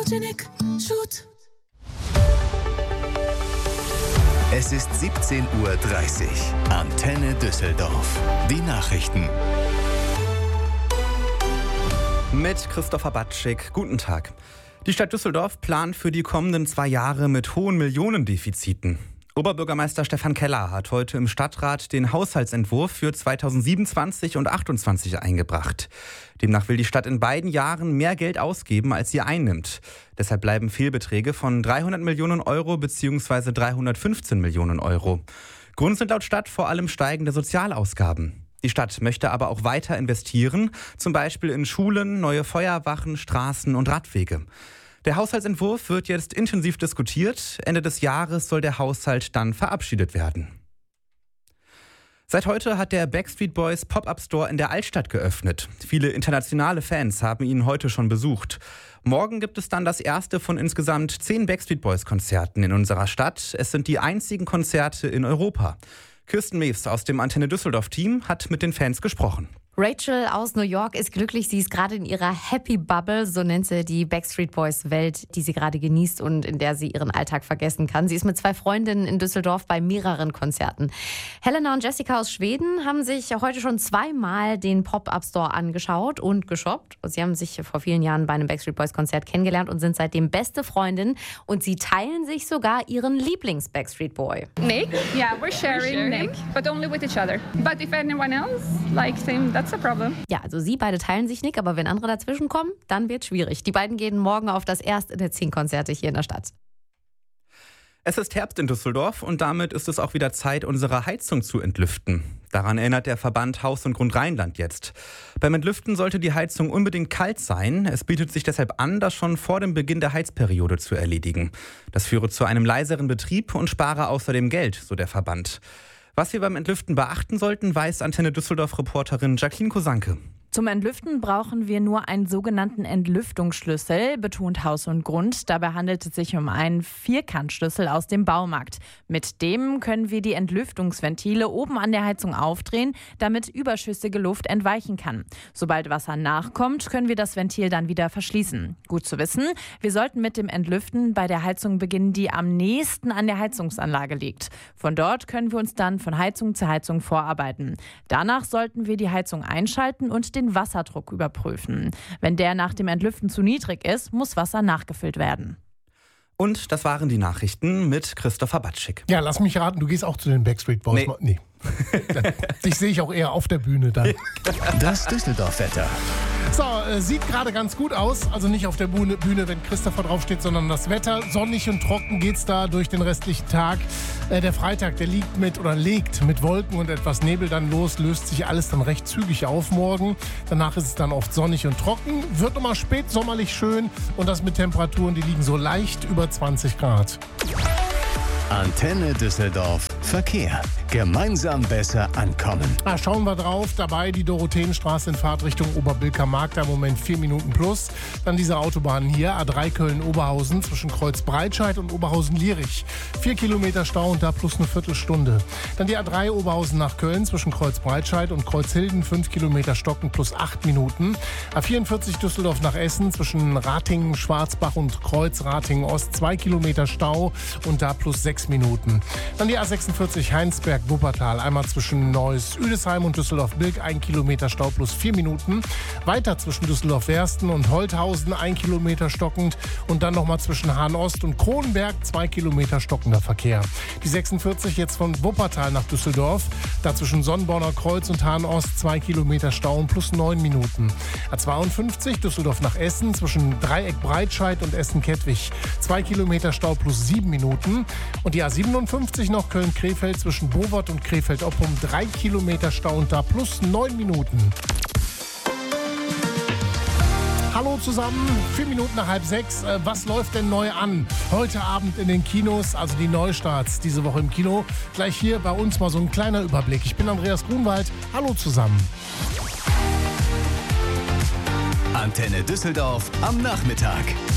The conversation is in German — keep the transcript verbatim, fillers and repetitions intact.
Photogenic Shoot. Es ist siebzehn Uhr dreißig. Antenne Düsseldorf. Die Nachrichten. Mit Christopher Batschik. Guten Tag. Die Stadt Düsseldorf plant für die kommenden zwei Jahre mit hohen Millionendefiziten. Oberbürgermeister Stefan Keller hat heute im Stadtrat den Haushaltsentwurf für zweitausendsiebenundzwanzig und achtundzwanzig eingebracht. Demnach will die Stadt in beiden Jahren mehr Geld ausgeben, als sie einnimmt. Deshalb bleiben Fehlbeträge von dreihundert Millionen Euro bzw. dreihundertfünfzehn Millionen Euro. Grund sind laut Stadt vor allem steigende Sozialausgaben. Die Stadt möchte aber auch weiter investieren, zum Beispiel in Schulen, neue Feuerwachen, Straßen und Radwege. Der Haushaltsentwurf wird jetzt intensiv diskutiert. Ende des Jahres soll der Haushalt dann verabschiedet werden. Seit heute hat der Backstreet Boys Pop-Up-Store in der Altstadt geöffnet. Viele internationale Fans haben ihn heute schon besucht. Morgen gibt es dann das erste von insgesamt zehn Backstreet Boys-Konzerten in unserer Stadt. Es sind die einzigen Konzerte in Europa. Kirsten Mews aus dem Antenne Düsseldorf-Team hat mit den Fans gesprochen. Rachel aus New York ist glücklich. Sie ist gerade in ihrer Happy Bubble, so nennt sie die Backstreet Boys Welt, die sie gerade genießt und in der sie ihren Alltag vergessen kann. Sie ist mit zwei Freundinnen in Düsseldorf bei mehreren Konzerten. Helena und Jessica aus Schweden haben sich heute schon zweimal den Pop-Up-Store angeschaut und geshoppt. Sie haben sich vor vielen Jahren bei einem Backstreet Boys Konzert kennengelernt und sind seitdem beste Freundinnen. Und sie teilen sich sogar ihren Lieblings-Backstreet Boy. Nick? Yeah, we're sharing, we're sharing Nick, but only with each other. But if anyone else likes him, that's a problem. Ja, also sie beide teilen sich Nick, aber wenn andere dazwischen kommen, dann wird es schwierig. Die beiden gehen morgen auf das erste der zehn Konzerte hier in der Stadt. Es ist Herbst in Düsseldorf und damit ist es auch wieder Zeit, unsere Heizung zu entlüften. Daran erinnert der Verband Haus und Grund Rheinland jetzt. Beim Entlüften sollte die Heizung unbedingt kalt sein. Es bietet sich deshalb an, das schon vor dem Beginn der Heizperiode zu erledigen. Das führe zu einem leiseren Betrieb und spare außerdem Geld, so der Verband. Was wir beim Entlüften beachten sollten, weiß Antenne Düsseldorf-Reporterin Jacqueline Kosanke. Zum Entlüften brauchen wir nur einen sogenannten Entlüftungsschlüssel, betont Haus und Grund. Dabei handelt es sich um einen Vierkantschlüssel aus dem Baumarkt. Mit dem können wir die Entlüftungsventile oben an der Heizung aufdrehen, damit überschüssige Luft entweichen kann. Sobald Wasser nachkommt, können wir das Ventil dann wieder verschließen. Gut zu wissen, wir sollten mit dem Entlüften bei der Heizung beginnen, die am nächsten an der Heizungsanlage liegt. Von dort können wir uns dann von Heizung zu Heizung vorarbeiten. Danach sollten wir die Heizung einschalten und den Wasserdruck überprüfen. Wenn der nach dem Entlüften zu niedrig ist, muss Wasser nachgefüllt werden. Und das waren die Nachrichten mit Christopher Batschik. Ja, lass mich raten, du gehst auch zu den Backstreet Boys. Nee. nee. Dich sehe ich auch eher auf der Bühne dann. Das Düsseldorf-Wetter. So, äh, sieht gerade ganz gut aus. Also nicht auf der Bühne, Bühne, wenn Christopher draufsteht, sondern das Wetter. Sonnig und trocken geht's da durch den restlichen Tag. Äh, der Freitag, der liegt mit oder legt mit Wolken und etwas Nebel dann los. Löst sich alles dann recht zügig auf morgen. Danach ist es dann oft sonnig und trocken. Wird nochmal spät sommerlich schön. Und das mit Temperaturen, die liegen so leicht über zwanzig Grad. Antenne Düsseldorf. Verkehr. Gemeinsam besser ankommen. Ah, schauen wir drauf. Dabei die Dorotheenstraße in Fahrtrichtung Oberbilker Markt. Im Moment vier Minuten plus. Dann diese Autobahn hier. A drei Köln-Oberhausen zwischen Kreuz Breitscheid und Oberhausen-Lierich. Vier Kilometer Stau und da plus eine Viertelstunde. Dann die A drei Oberhausen nach Köln zwischen Kreuz Breitscheid und Kreuzhilden. Fünf Kilometer Stocken plus acht Minuten. A vierundvierzig Düsseldorf nach Essen zwischen Ratingen, Schwarzbach und Kreuz Ratingen Ost. Zwei Kilometer Stau und da plus sechs Minuten. Dann die A sechsundvierzig Heinsberg-Wuppertal. Einmal zwischen Neuss-Üdesheim und Düsseldorf-Bilk. Ein Kilometer Stau plus vier Minuten. Weiter zwischen Düsseldorf-Wersten und Holthausen. Ein Kilometer stockend. Und dann nochmal zwischen Hahn-Ost und Kronenberg. Zwei Kilometer stockender Verkehr. Die sechsundvierzig jetzt von Wuppertal nach Düsseldorf. Da zwischen Sonnenborner Kreuz und Hahn-Ost. Zwei Kilometer Stau und plus neun Minuten. A zweiundfünfzig Düsseldorf nach Essen zwischen Dreieck Breitscheid und Essen-Kettwig. Zwei Kilometer Stau plus sieben Minuten. Und die A siebenundfünfzig noch Köln-Krefeld zwischen Bowort und Krefeld-Oppum. Drei Kilometer Stau und da plus neun Minuten. Hallo zusammen, vier Minuten nach halb sechs. Äh, was läuft denn neu an? Heute Abend in den Kinos, also die Neustarts diese Woche im Kino. Gleich hier bei uns mal so ein kleiner Überblick. Ich bin Andreas Grunwald. Hallo zusammen. Antenne Düsseldorf am Nachmittag.